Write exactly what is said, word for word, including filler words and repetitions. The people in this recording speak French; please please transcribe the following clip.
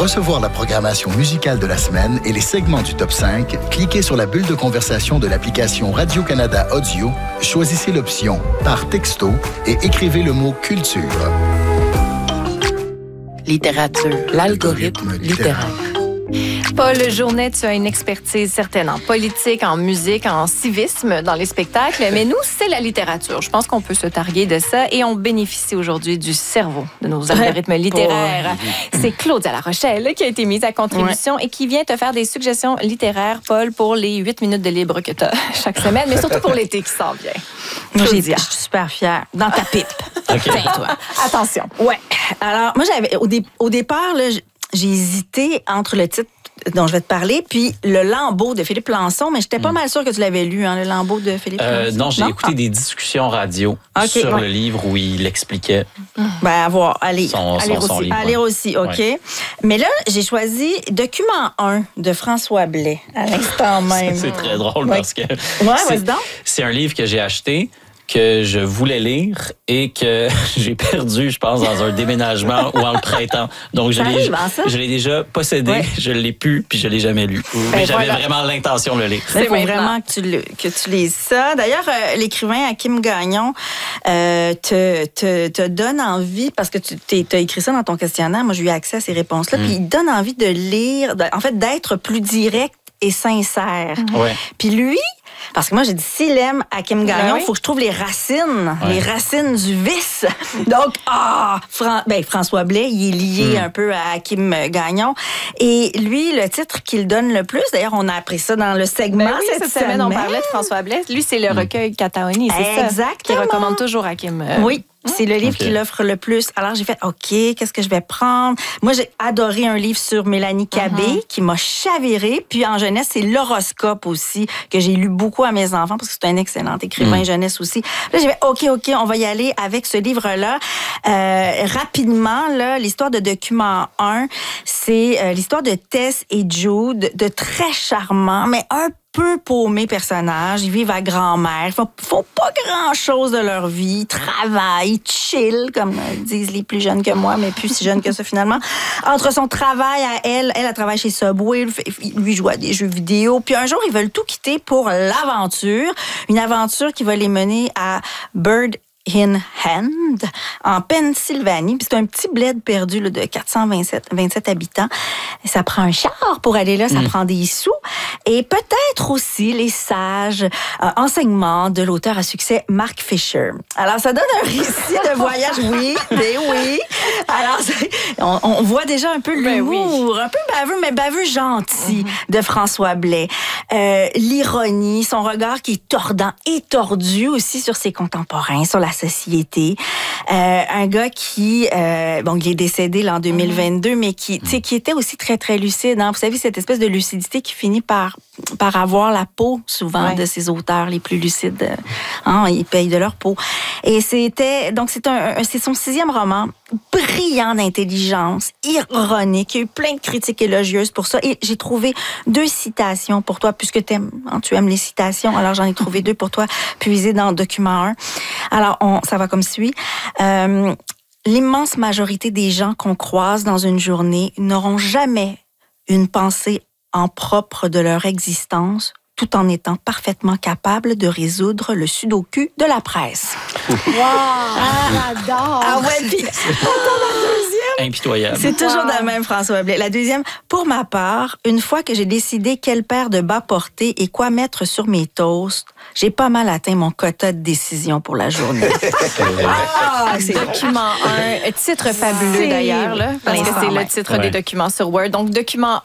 recevoir la programmation musicale de la semaine et les segments du top cinq, cliquez sur la bulle de conversation de l'application Radio-Canada Audio, choisissez l'option « Par texto » et écrivez le mot « Culture ». Littérature, l'algorithme littéraire. Paul Journet, tu as une expertise certaine en politique, en musique, en civisme, dans les spectacles, mais nous, c'est la littérature. Je pense qu'on peut se targuer de ça et on bénéficie aujourd'hui du cerveau de nos algorithmes littéraires. C'est Claudia La Rochelle qui a été mise à contribution ouais. et qui vient te faire des suggestions littéraires, Paul, pour les huit minutes de libre que tu as chaque semaine, mais surtout pour l'été qui s'en vient. Moi, j'ai dit, je suis super fière. Dans ta pipe. Okay. Tiens-toi. Attention. Ouais. Alors, moi, j'avais au, dé, au départ, là, j'ai hésité entre le titre dont je vais te parler, puis Le Lambeau de Philippe Lançon, mais j'étais pas mm. mal sûre que tu l'avais lu, hein, Le Lambeau de Philippe euh, Lançon. Non, j'ai non? écouté ah. des discussions radio okay, sur ouais. le livre où il expliquait ben, à voir, à lire. Son, à lire son, son aussi, livre. À lire aussi, OK. Ouais. Mais là, j'ai choisi Document un de François Blais, à l'instant même. C'est très drôle ouais. parce que ouais, c'est, donc. c'est un livre que j'ai acheté, que je voulais lire et que j'ai perdu, je pense, dans un déménagement ou en le prêtant. Donc, je, l'ai, hein, je l'ai déjà possédé, ouais. je l'ai plus, puis je l'ai jamais lu. Ben, Mais j'avais voilà. vraiment l'intention de le lire. Il faut vraiment que tu, le, que tu lises ça. D'ailleurs, euh, l'écrivain Hakim Gagnon euh, te, te, te donne envie, parce que tu as écrit ça dans ton questionnaire, moi j'ai eu accès à ces réponses-là, mm. puis il donne envie de lire, de, en fait, d'être plus direct et sincère. Mm. Ouais. Puis lui, parce que moi, j'ai dit, s'il aime Hakim Gagnon, il ben oui. faut que je trouve les racines, ouais. les racines du vice. Donc, ah, Fran- ben, François Blais, il est lié mm. un peu à Hakim Gagnon. Et lui, le titre qu'il donne le plus, d'ailleurs, on a appris ça dans le segment ben oui, cette, cette semaine. semaine. On parlait de François Blais. Lui, c'est le mm. recueil Kataoni, c'est Exactement. ça? Qui recommande toujours Hakim. Euh... Oui. C'est le livre okay. qui l'offre le plus. Alors, j'ai fait, OK, qu'est-ce que je vais prendre? Moi, j'ai adoré un livre sur Mélanie Cabé uh-huh. qui m'a chaviré. Puis, en jeunesse, c'est L'Horoscope aussi, que j'ai lu beaucoup à mes enfants parce que c'est un excellent écrivain mm. jeunesse aussi. Là, j'ai fait, OK, OK, on va y aller avec ce livre-là. Euh, rapidement, là, l'histoire de Document un, c'est euh, l'histoire de Tess et Jude, de très charmants, mais un peu paumés personnages. Ils vivent à grand-mère. Ils font, font pas grand-chose de leur vie. Ils travaillent, ils chill, comme disent les plus jeunes que moi, mais plus si jeunes que ça finalement. Entre son travail à elle, elle, elle travaille chez Subway, lui joue à des jeux vidéo. Puis un jour, ils veulent tout quitter pour l'aventure. Une aventure qui va les mener à Bird in Hand, en Pennsylvanie. Puis c'est un petit bled perdu là, de quatre cent vingt-sept habitants. Ça prend un char pour aller là, ça mmh. prend des sous. Et peut-être aussi les sages euh, enseignements de l'auteur à succès Mark Fisher. Alors, ça donne un récit de voyage, oui, mais oui. Alors, on, on voit déjà un peu l'humour, un peu baveux, mais baveux gentil mmh. de François Blais. Euh, l'ironie, son regard qui est tordant et tordu aussi sur ses contemporains, sur la société. Euh, un gars qui, euh, bon, il est décédé là, en deux mille vingt-deux, mais qui, tu sais, qui était aussi très, très lucide. Hein? Vous savez, cette espèce de lucidité qui finit par, par avoir la peau, souvent, ouais. de ces auteurs les plus lucides. Hein? Ils payent de leur peau. Et c'était, donc, c'est, un, c'est son sixième roman, brillant d'intelligence, ironique. Il y a eu plein de critiques élogieuses pour ça. Et j'ai trouvé deux citations pour toi, puisque t'aimes, hein, tu aimes les citations. Alors, j'en ai trouvé deux pour toi, puisées dans Document un. Alors, on, ça va comme suit. Euh, l'immense majorité des gens qu'on croise dans une journée n'auront jamais une pensée en propre de leur existence, tout en étant parfaitement capables de résoudre le sudoku de la presse. Wow! Ah, j'adore! Ah ouais, puis attends, la deuxième. Impitoyable. C'est toujours wow. de la même, François Blais. La deuxième, pour ma part, une fois que j'ai décidé quelle paire de bas porter et quoi mettre sur mes toasts, j'ai pas mal atteint mon quota de décision pour la journée. Ah, c'est Document un, titre fabuleux d'ailleurs, là, parce que c'est le titre ouais. des documents sur Word. Donc, Document